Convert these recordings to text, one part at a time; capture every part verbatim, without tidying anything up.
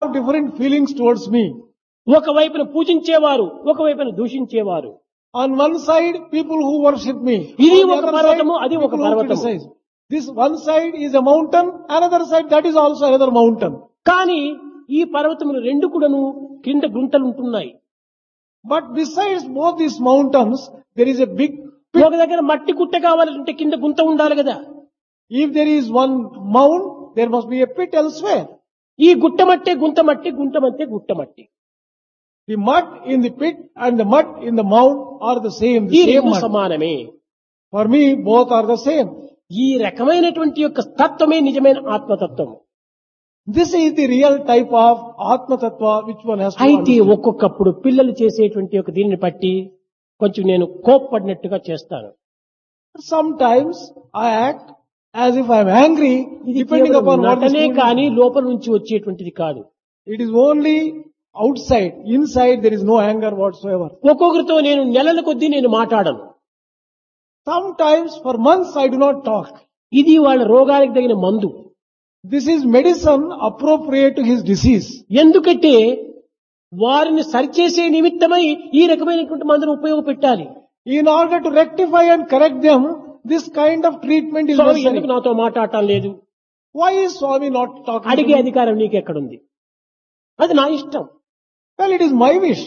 different feelings towards me. ఒకవైపున పూజించేవారు, ఒకవైపున దూషించేవారు. On one side, people who worship me. ఇది On the ఒక other పర్వతము, side, అది ఒక people who పర్వతము. criticize. This one side is a mountain, another side that is also another mountain. కానీ ఈ పర్వతములు రెండు కూడాను కింద గుంటలు ఉంటున్నాయి. But besides both these mountains, there is a big pit. ఒక దగ్గర మట్టి గుట్ట కావాలంటే కింద గుంత ఉండాలి కదా. If there is one mound, there must be a pit elsewhere. ఈ గుట్ట మట్టే గుంత మట్టి, గుంట మట్టే గుట్ట మట్టి. The mud in the pit and the mud in the mound are the same, ఈ the same రెండు mud. సమానమే. For me, both are the same. ఈ రకమైనటువంటి యొక్క తత్వమే నిజమైన ఆత్మతత్వం. This is the real type of Atma Tattva which one has to అయితే understand. ఒక్కొక్కప్పుడు పిల్లలు చేసేటువంటి ఒక దీనిని బట్టి కొంచెం నేను కోప్పడినట్టుగా చేస్తాను. Sometimes I act as if I am angry, ఇది depending కేవలం upon what the నటనే student కానీ లోపల నుంచి వచ్చేటువంటిది కాదు. It is only outside. Inside there is no anger whatsoever. ఒక్కొక్కరితో నేను నెలల కొద్దీ నేను మాట్లాడను. Sometimes for months I do not talk. ఇది వాళ్ళ రోగానికి తగిన మందు. This is medicine appropriate to his disease. ఎందుకంటే వారిని సరిచేసే నిమిత్తమై ఈ రకమైనటువంటి మందును ఉపయోగపెట్టాలి. In order to rectify and correct them, this kind of treatment is స్వామి ఎందుకు necessary. నాతో మాట్లాడటం లేదు? Why is Swami not talking to అడిగే me? అధికారం నీకెక్కడుంది? అది నా ఇష్టం. Well, it is my wish.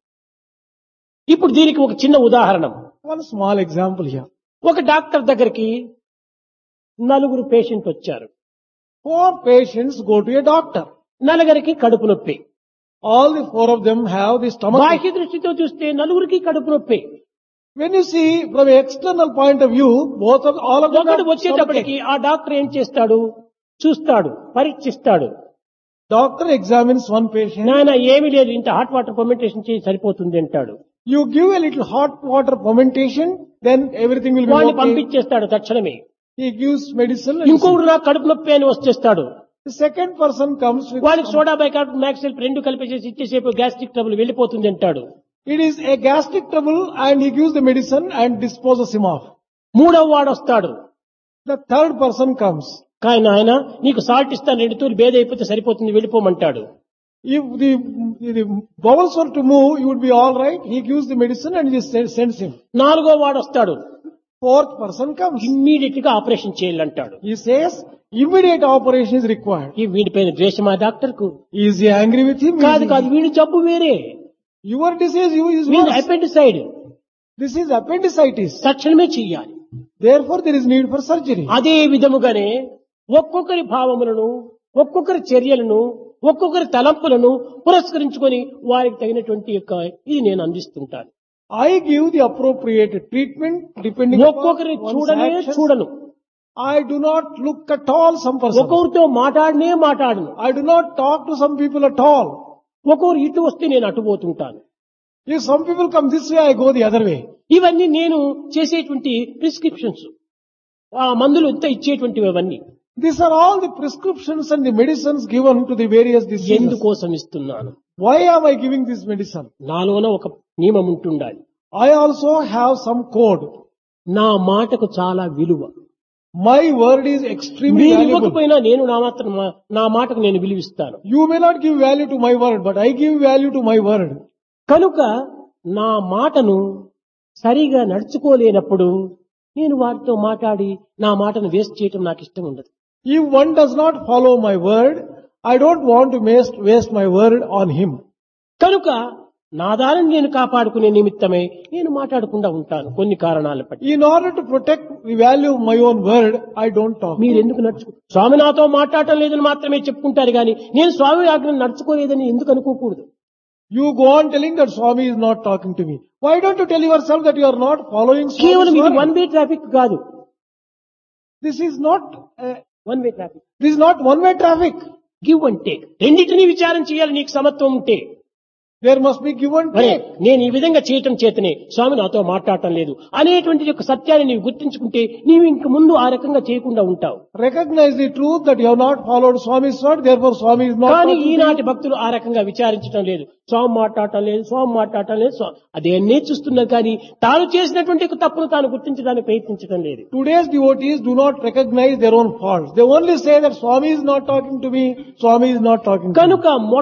ఇప్పుడు దీనికి ఒక చిన్న ఉదాహరణ. One small example here. ఒక డాక్టర్ దగ్గరికి నలుగురు పేషెంట్ వచ్చారు. Four patients go to a doctor. నలుగురికి కడుపు నొప్పి. All the four of them have the stomach. బాహ్య దృష్టితో చూస్తే నలుగురికి కడుపు నొప్పి. When you see from an external point of view, both of all of them ఒకడు have వచ్చేటప్పటికి stomachache. ఆ డాక్టర్ ఏం చేస్తాడు? చూస్తాడు, పరీక్షిస్తాడు. Doctor examines one patient. నాయన ఏమీ లేదు, ఇంత హాట్ వాటర్ ఫర్మెంటేషన్ చేసి సరిపోతుంది అంటాడు. You give a little hot water fermentation, then everything will be వాడిని okay. పంపించేస్తాడు తక్షణమే. He gives medicine. And ఇంకొకడు నాకు కడుపు నొప్పి అని వచ్చేస్తాడు. the second person comes with వాడికి సోడా బైకార్బ్ మ్యాక్సిల్ రెండు కలిపేసేసి ఇచ్చేసేపు గ్యాస్ట్రిక్ ట్రబుల్ వెళ్ళిపోతుంది అంటాడు. it is a gastric trouble and he gives the medicine and disposes him off. మూడవ వాడు వస్తాడు. The third person comes. కానీ ఆయన నీకు సాల్ట్ ఇస్తాను, రెండు తూరు బేద అయిపోతే సరిపోతుంది వెళ్ళిపోమంటాడు. If the, the bowels were to move, you would be all right. He gives the medicine and he send- sends him. నాలుగో వాడు వస్తాడు. Fourth person comes. ఇమ్మీడియట్ గా operation చేయాలంటాడు. He says immediate operation is required. ఈ వీడిపైన ద్వేషమా doctor కు? Is he angry with him? కాదు Is he- కాదు, వీడి జబ్బు వేరే. Your disease you is వీడి worse. అపెండిసైడ్. This is appendicitis. తక్షణమే చెయ్యాలి. Therefore there is need for surgery. అదే విధముగానే ఒక్కొక్కరి భావములను, ఒక్కొక్కరి చర్యలను, ఒక్కొక్కరి తలంపులను పురస్కరించుకొని వారికి తగినటువంటి యొక్క ఇది నేను అందిస్తుంటాను. I give the appropriate treatment depending upon ఒక్కొక్కరిని one's చూడనే actions. చూడను. I do not look at all some person. ఒక్కొక్కరితో మాట్లాడనే మాట్లాడను. I do not talk to some people at all. ఒక్కొక్కరు ఇటు వస్తే నేను అటు పోతుంటాను. If some people come this way, I go the other way. ఇవన్నీ నేను చేసేటువంటి ప్రిస్క్రిప్షన్స్, ఆ మందులు ఇంత ఇచ్చేటువంటివి అవన్నీ These are all the prescriptions and the medicines given to the various diseases. ఎందుకోసం ఇస్తున్నాను? Why am I giving this medicine? నాలోన ఒక నియమం ఉంటుండాలి. I also have some code. నా మాటకు చాలా విలువ. My word is extremely మీరు valuable. ఇవ్వకపోయినా నేను నా మాత్రం నా మాటకు నేను విలువిస్తాను. You may not give value to my word, but I give value to my word. కనుక నా మాటను సరిగా నడుచుకోలేనప్పుడు నేను వారితో మాట్లాడి నా మాటను వేస్ట్ చేయటం నాకు ఇష్టం ఉండదు. If one does not follow my word, I don't want to waste, waste my word on him. కనుక నా దారిని నేను కాపాడుకునే నిమిత్తమే నేను మాట్లాడకుండా ఉంటాను కొన్ని కారణాల బట్టి. In order to protect the value of my own word, I don't talk. మీరు ఎందుకు నడుచుకో స్వామి నాతో మాట్లాడటం లేదని మాత్రమే చెప్పుకుంటారు కానీ నేను స్వామి ఆజ్ఞను నడుచుకోలేదని ఎందుకు అనుకోకూడదు. You go on telling that Swami is not talking to me. Why don't you tell yourself that you are not following కేవలం ఇది Swami? వన్ వే ట్రాఫిక్ కాదు. This is not, uh, one way traffic, this is not one-way traffic. Give and take. రెండింటినీ విచారం చేయాలి నీకు సమత్వం ఉంటే. There must be give and అరే take. నేను ఈ విధంగా చేయటం చేతనే స్వామి నాతో మాట్లాడటం లేదు అనేటువంటి యొక్క సత్యాన్ని నీవు గుర్తించుకుంటే నీవు ఇంక ముందు ఆ రకంగా చేయకుండా ఉంటావు. Recognize the truth that you have not followed Swami's word, therefore Swami is not కానీ talking to you. ఈనాటి భక్తులు ఆ రకంగా విచారించడం లేదు. స్వామి మాట్లాడటం లేదు, స్వామి మాట్లాడటం లేదు, స్వామి అదేనే చూస్తున్నారు కానీ తాను చేసినటువంటి ఒక తప్పును తాను గుర్తించడానికి ప్రయత్నించడం లేదు. Today's devotees do not recognize their own faults. They only say that Swami is not talking to me, Swami is not talking to me. కనుక